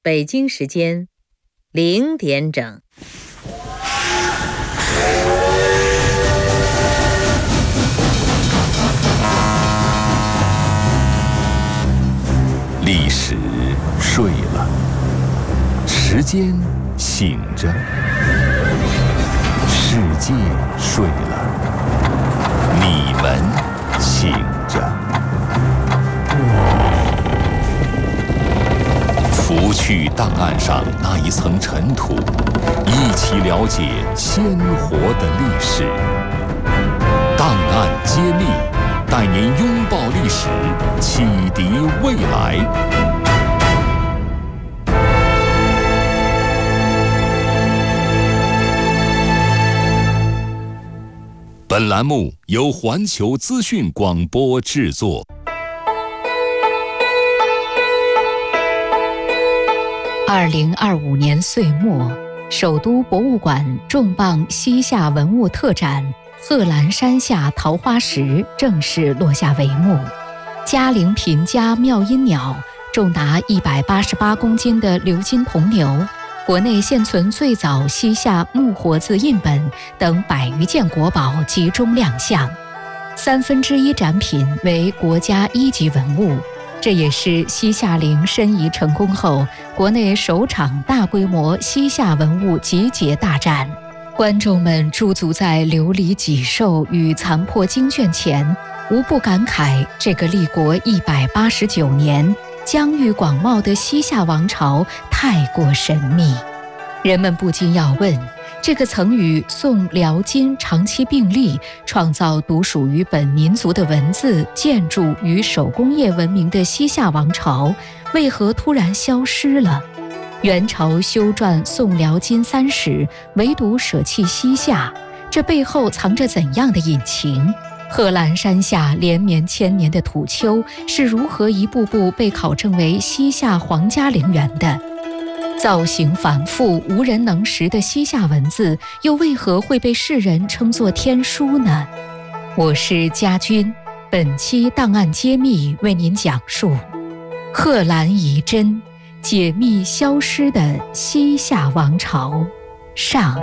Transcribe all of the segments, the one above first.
北京时间0点整。 历史睡了，时间醒着，世界睡了，你们醒着。拂去档案上那一层尘土，一起了解鲜活的历史。档案揭秘，带您拥抱历史，启迪未来。本栏目由环球资讯广播制作。 2025年岁末，首都博物馆重磅西夏文物特展贺兰山下桃花石正式落下帷幕。嘉陵平家妙音鸟，重达188公斤的鎏金铜牛，国内现存最早西夏木活字印本等100余件国宝集中亮相，1/3展品为国家1级文物。这也是西夏陵申遗成功后国内首场大规模西夏文物集结大展。观众们驻足在琉璃脊兽与残破经卷前，无不感慨这个立国189年、疆域广袤的西夏王朝太过神秘。人们不禁要问，这个曾与宋、辽、金长期并立，创造独属于本民族的文字、建筑与手工业文明的西夏王朝，为何突然消失了？元朝修撰宋、辽、金3史，唯独舍弃西夏，这背后藏着怎样的隐情？贺兰山下连绵千年的土丘是如何一步步被考证为西夏皇家陵园的？造型繁复、无人能识的西夏文字，又为何会被世人称作天书呢？我是家军，本期档案揭秘为您讲述贺兰遗珍，解密消失的西夏王朝上。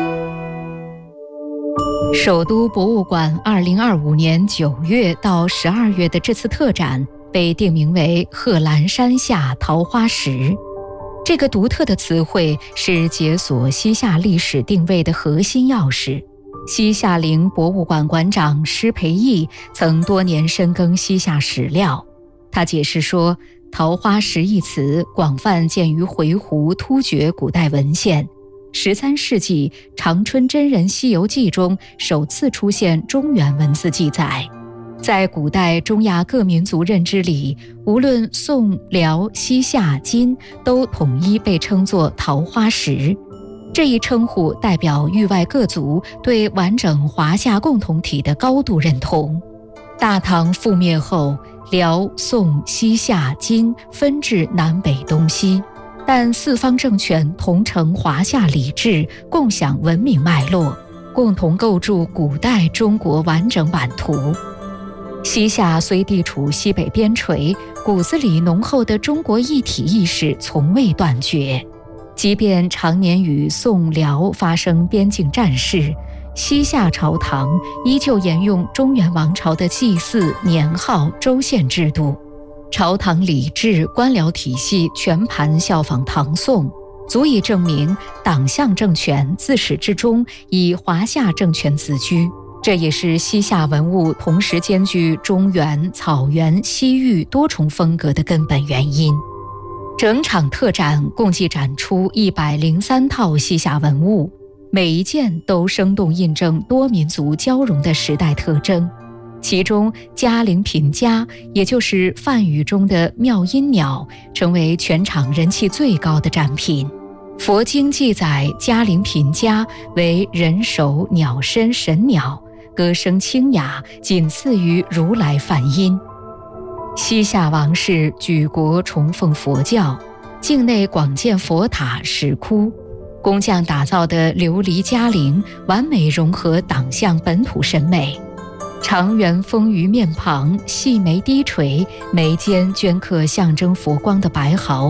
首都博物馆2025年9月到12月的这次特展被定名为贺兰山下桃花石。这个独特的词汇是解锁西夏历史定位的核心钥匙。西夏陵博物馆馆长施培义曾多年深耕西夏史料，他解释说，桃花石一词广泛见于回鹘、突厥古代文献。13世纪长春真人西游记中首次出现中原文字记载。在古代中亚各民族认知里，无论宋、辽、西夏、金都统一被称作桃花石。这一称呼代表域外各族对完整华夏共同体的高度认同。大唐覆灭后，辽、宋、西夏、金分治南北东西，但四方政权同承华夏礼制，共享文明脉络，共同构筑古代中国完整版图。西夏虽地处西北边陲，骨子里浓厚的中国一体意识从未断绝。即便常年与宋、辽发生边境战事，西夏朝堂依旧沿用中原王朝的祭祀、年号、州县制度，朝堂礼制、官僚体系全盘效仿唐宋，足以证明党项政权自始至终以华夏政权自居。这也是西夏文物同时兼具中原、草原、西域多重风格的根本原因。整场特展共计展出103套西夏文物，每一件都生动印证多民族交融的时代特征。其中嘉陵平家，也就是梵语中的妙音鸟，成为全场人气最高的展品。佛经记载嘉陵平家为人首鸟身神鸟，歌声清雅，仅次于如来梵音。西夏王室举国崇奉佛教，境内广建佛塔、石窟，工匠打造的琉璃嘉陵完美融合党项本土审美。长圆丰腴面庞，细眉低垂，眉间镌刻象征佛光的白毫，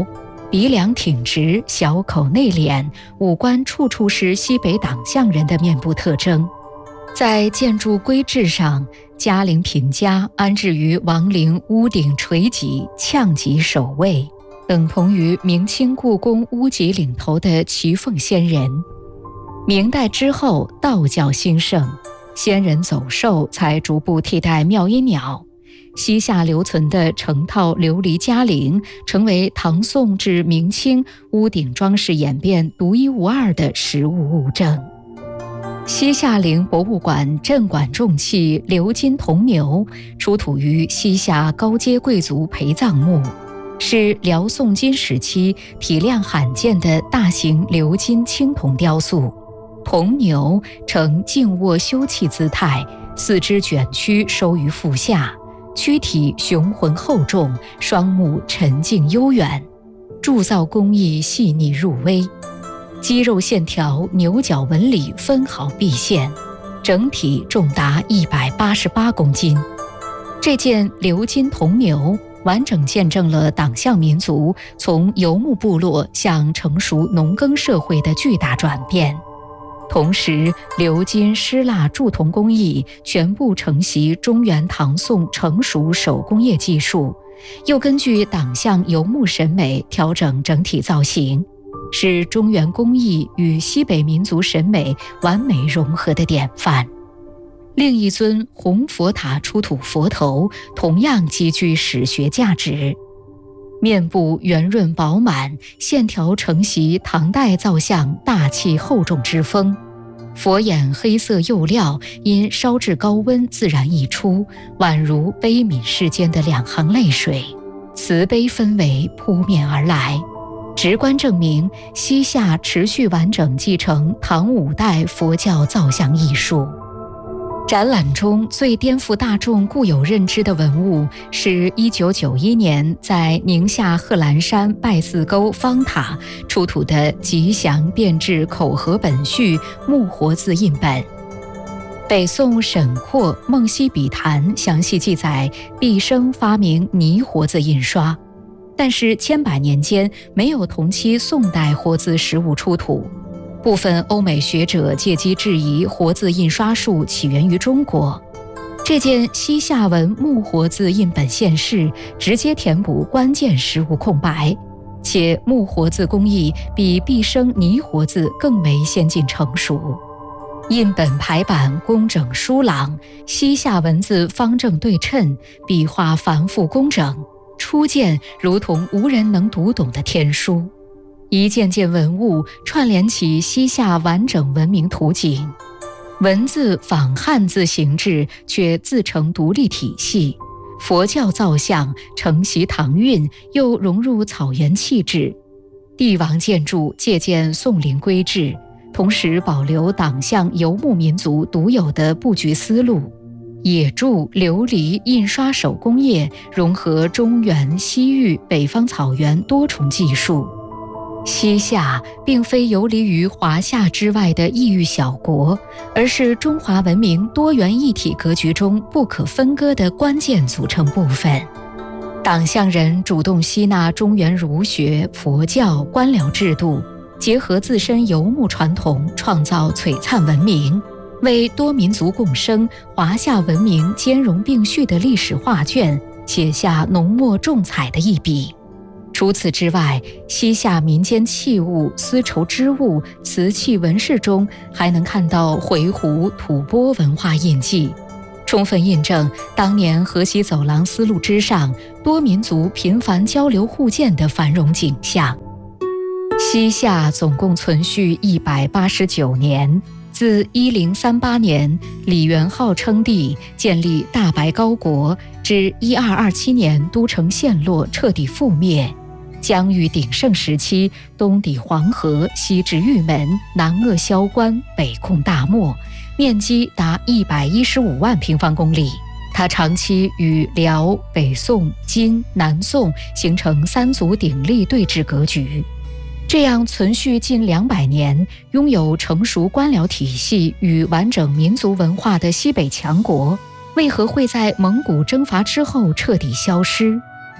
鼻梁挺直，小口内敛，五官处处是西北党项人的面部特征。在建筑规制上，嘉陵品家安置于王陵屋顶垂脊，呛脊首位，等同于明清故宫屋脊领头的奇凤仙人。明代之后，道教兴盛，仙人走兽才逐步替代妙音鸟。西夏留存的成套琉璃嘉陵，成为唐宋至明清屋顶装饰演变独一无二的实物物证。西夏陵博物馆镇馆重器鎏金铜牛，出土于西夏高阶贵族陪葬墓，是辽宋金时期体量罕见的大型鎏金青铜雕塑。铜牛呈静卧休憩姿态，四肢卷曲收于腹下，躯体雄浑厚重，双目沉静悠远，铸造工艺细腻入微，肌肉线条、牛角纹理分毫毕现，整体重达188公斤。这件鎏金铜牛完整见证了党项民族从游牧部落向成熟农耕社会的巨大转变。同时，鎏金施蜡铸铜工艺全部承袭中原唐宋成熟手工业技术，又根据党项游牧审美调整整体造型，是中原工艺与西北民族审美完美融合的典范。另一尊红佛塔出土佛头同样极具史学价值，面部圆润饱满，线条承袭唐代造像大气厚重之风，佛眼黑色釉料因烧至高温自然溢出，宛如悲悯世间的两行泪水，慈悲氛围扑面而来，直观证明西夏持续完整继承唐五代佛教造像艺术。展览中最颠覆大众固有认知的文物是1991年在宁夏贺兰山拜寺沟方塔出土的吉祥变制口合本序木活字印本。北宋沈括《梦溪笔谈》详细记载毕生发明泥活字印刷，但是千百年间没有同期宋代活字实物出土。部分欧美学者借机质疑活字印刷术起源于中国。这件西夏文木活字印本现世，直接填补关键实物空白，且木活字工艺比毕生泥活字更为先进成熟。印本排版工整疏朗，西夏文字方正对称，笔画繁复工整，初见如同无人能读懂的天书。一件件文物串联起西夏完整文明图景，文字仿汉字形制，却自成独立体系。佛教造像承袭唐韵，又融入草原气质。帝王建筑借鉴宋陵规制，同时保留党项游牧民族独有的布局思路。野铸、琉璃、印刷手工业融合中原、西域、北方草原多重技术。西夏并非游离于华夏之外的异域小国，而是中华文明多元一体格局中不可分割的关键组成部分。党项人主动吸纳中原儒学、佛教、官僚制度，结合自身游牧传统，创造璀璨文明，为多民族共生、华夏文明兼容并蓄的历史画卷写下浓墨重彩的一笔。除此之外，西夏民间器物、丝绸织物、瓷器纹饰中还能看到回鹘、吐蕃文化印记，充分印证当年河西走廊丝路之上多民族频繁交流互鉴的繁荣景象。西夏总共存续189年，自1038年李元昊称帝，建立大白高国，至1227年都城陷落，彻底覆灭。疆域鼎盛时期，东抵黄河，西至玉门，南扼萧关，北控大漠，面积达115万平方公里。它长期与辽、北宋、金、南宋形成三足鼎立对峙格局。这样存续近200年，拥有成熟官僚体系与完整民族文化的西北强国，为何会在蒙古征伐之后彻底消失？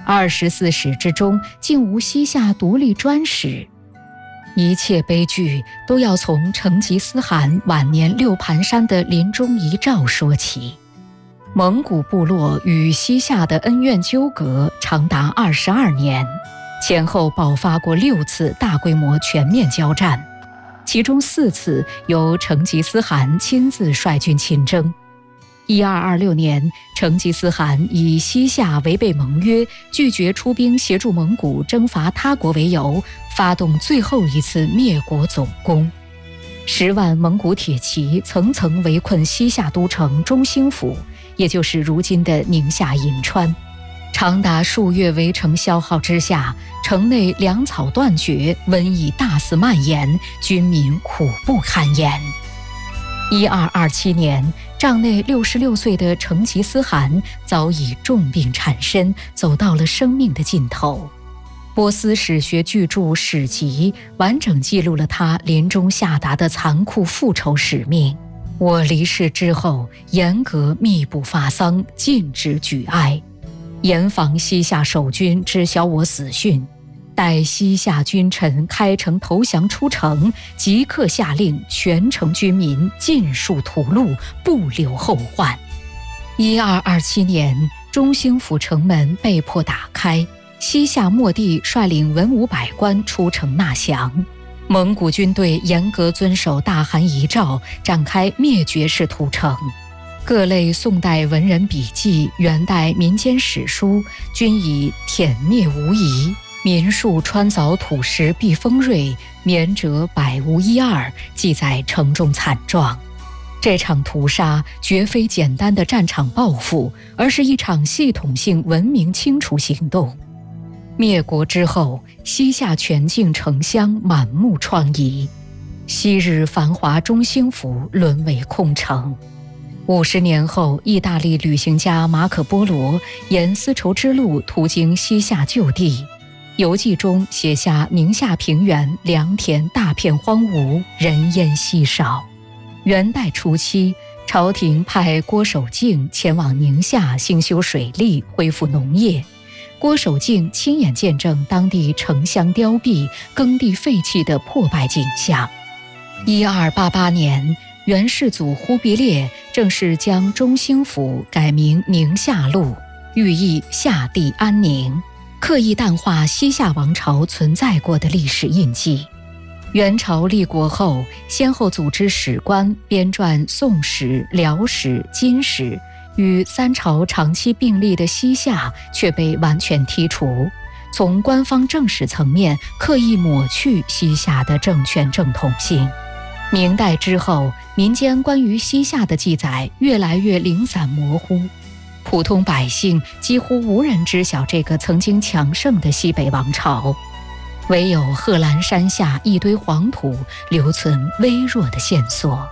24史之中竟无西夏独立专史。一切悲剧都要从成吉思汗晚年六盘山的临终遗诏说起。蒙古部落与西夏的恩怨纠葛长达22年，前后爆发过6次大规模全面交战，其中4次由成吉思汗亲自率军亲征。1226年，成吉思汗以西夏违背盟约，拒绝出兵协助蒙古征伐他国为由，发动最后一次灭国总攻。10万蒙古铁骑层层围困西夏都城中兴府，也就是如今的宁夏银川。长达数月围城消耗之下，城内粮草断绝，瘟疫大肆蔓延，军民苦不堪言。1227年，帐内66岁的成吉思汗早已重病缠身，走到了生命的尽头。波斯史学巨著《史籍》完整记录了他临终下达的残酷复仇使命：我离世之后，严格密不发丧，禁止举哀。严防西夏守军知晓我死讯，待西夏君臣开城投降出城，即刻下令全城军民尽数屠戮，不留后患。1227年，中兴府城门被迫打开，西夏末帝率领文武百官出城纳降。蒙古军队严格遵守大汗遗诏，展开灭绝式屠城。各类宋代文人笔记、元代民间史书均以殄灭无遗，民数穿凿土石必锋锐，免者百无一二，记载城中惨状。这场屠杀绝非简单的战场报复，而是一场系统性文明清除行动。灭国之后，西夏全境城乡满目疮痍，昔日繁华中兴府沦为空城。50年后，意大利旅行家马可·波罗沿丝绸之路途经西夏旧地，游记中写下宁夏平原良田大片荒芜，人烟稀少。元代初期，朝廷派郭守敬前往宁夏兴修水利，恢复农业。郭守敬亲眼见证当地城乡凋敝、耕地废弃的破败景象。1288年，元世祖忽必烈正式将中兴府改名宁夏路，寓意夏地安宁，刻意淡化西夏王朝存在过的历史印记。元朝立国后，先后组织史官编撰宋史、辽史、金史，与3朝长期并立的西夏却被完全剔除，从官方正史层面刻意抹去西夏的政权正统性。明代之后，民间关于西夏的记载越来越零散模糊，普通百姓几乎无人知晓这个曾经强盛的西北王朝，唯有贺兰山下一堆黄土留存微弱的线索。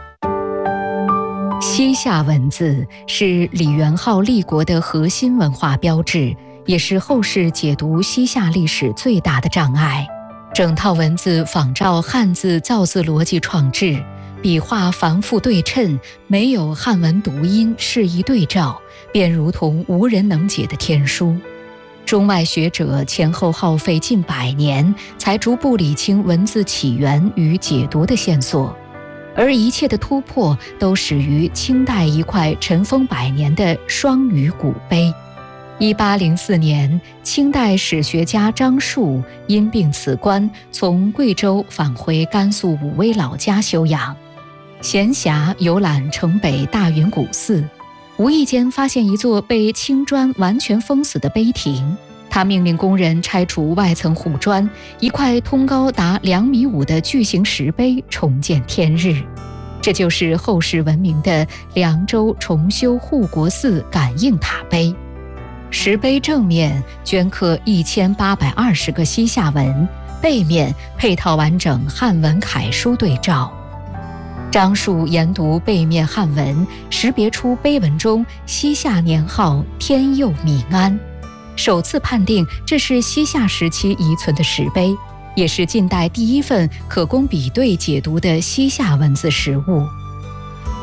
西夏文字是李元昊立国的核心文化标志，也是后世解读西夏历史最大的障碍。整套文字仿照汉字造字逻辑创制，笔画繁复对称，没有汉文读音适宜对照，便如同无人能解的天书。中外学者前后耗费近100年，才逐步理清文字起源与解读的线索，而一切的突破都始于清代一块尘封100年的双语古碑。1804年，清代史学家张树因病辞官，从贵州返回甘肃武威老家休养。闲暇游览城北大云古寺，无意间发现一座被青砖完全封死的碑亭。他命令工人拆除外层护砖，一块通高达2.5米的巨型石碑重见天日。这就是后世闻名的凉州重修护国寺感应塔碑。石碑正面镌刻1820个西夏文，背面配套完整汉文楷书对照。张树研读背面汉文，识别出碑文中西夏年号天佑民安，首次判定这是西夏时期遗存的石碑，也是近代第一份可供比对解读的西夏文字实物。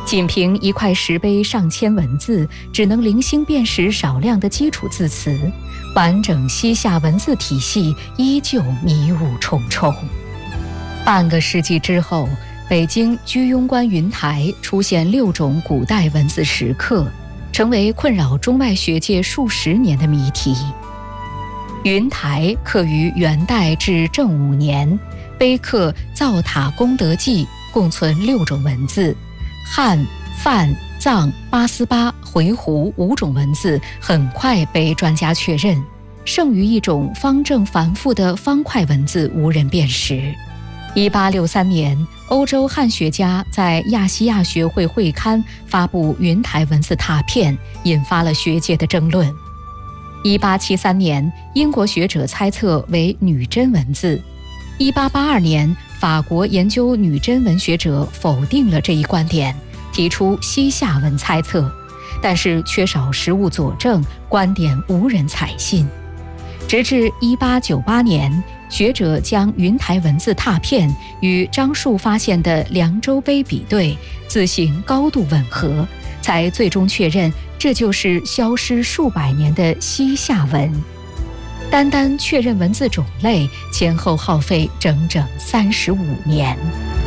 仅凭一块石碑上千文字，只能零星辨识少量的基础字词，完整西夏文字体系依旧迷雾重重。半个世纪之后，北京居庸关云台出现6种古代文字石刻，成为困扰中外学界数十年的谜题。云台刻于元代至正5年，碑刻造塔功德记，共存6种文字。汉、范、藏、八思巴、回鹘5种文字很快被专家确认，剩余1种方正繁复的方块文字无人辨识。1863年，欧洲汉学家在亚细亚学会会刊发布云台文字拓片，引发了学界的争论。1873年，英国学者猜测为女真文字。1882年，法国研究女真文学者否定了这一观点，提出西夏文猜测，但是缺少实物佐证，观点无人采信。直至1898年，学者将云台文字拓片与张树发现的凉州碑比对，字形高度吻合，才最终确认这就是消失数百年的西夏文。单单确认文字种类，前后耗费整整35年。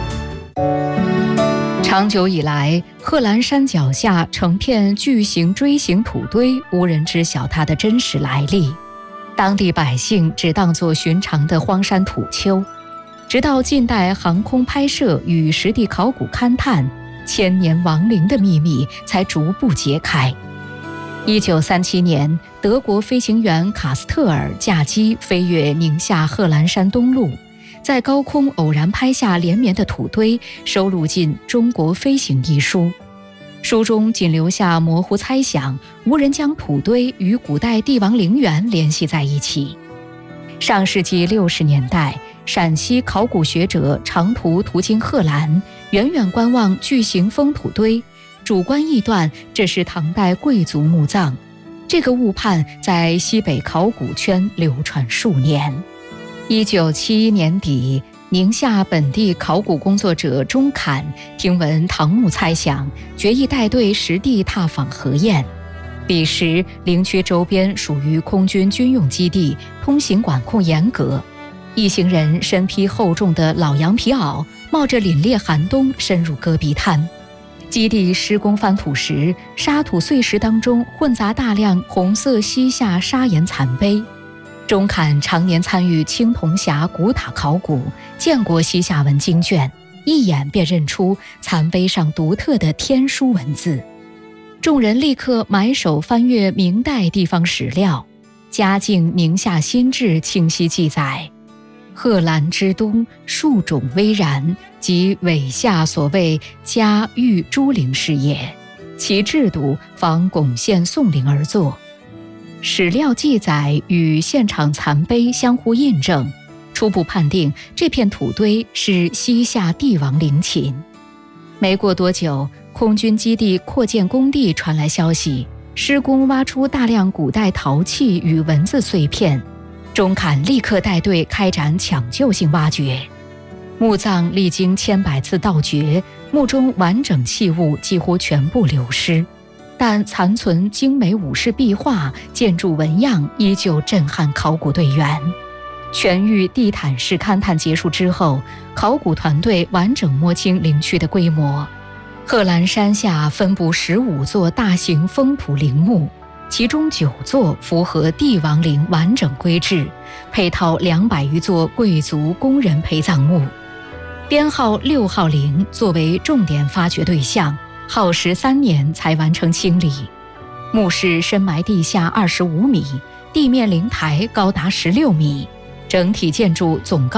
长久以来，贺兰山脚下成片巨型锥形土堆，无人知晓它的真实来历。当地百姓只当作寻常的荒山土丘，直到近代航空拍摄与实地考古勘探，千年亡灵的秘密才逐步揭开。1937年，德国飞行员卡斯特尔驾机飞越宁夏贺兰山东麓，在高空偶然拍下连绵的土堆，收录进《中国飞行》一书。书中仅留下模糊猜想，无人将土堆与古代帝王陵园联系在一起。上世纪60年代，陕西考古学者长途途经贺兰，远远观望巨型封土堆，主观臆断这是唐代贵族墓葬。这个误判在西北考古圈流传数年。1971年底，宁夏本地考古工作者钟侃听闻唐墓猜想，决意带队实地踏访核验。彼时陵区周边属于空军军用基地，通行管控严格。一行人身披厚重的老羊皮袄，冒着凛冽寒冬深入戈壁滩。基地施工翻土时，沙土碎石当中混杂大量红色西夏砂岩残碑。钟侃常年参与青铜峡古塔考古，见过西夏文经卷，一眼便认出残碑上独特的天书文字。众人立刻埋首翻阅明代地方史料，嘉靖宁夏新志清晰记载：贺兰之东，数种巍然，即纬下所谓嘉峪诸陵是也，其制度仿巩县宋陵而作。史料记载与现场残碑相互印证，初步判定这片土堆是西夏帝王陵寝。没过多久，空军基地扩建工地传来消息，施工挖出大量古代陶器与文字碎片。钟侃立刻带队开展抢救性挖掘。墓葬历经千百次盗掘，墓中完整器物几乎全部流失，但残存精美武士壁画、建筑纹样依旧震撼考古队员。全域地毯式勘探结束之后，考古团队完整摸清陵区的规模。贺兰山下分布15座大型封土陵墓，其中9座符合帝王陵完整规制，配套200余座贵族工人陪葬墓。编号6号陵作为重点发掘对象，耗时3年才完成清理。墓室深埋地下25米，地面陵台高达16米，整体建筑总高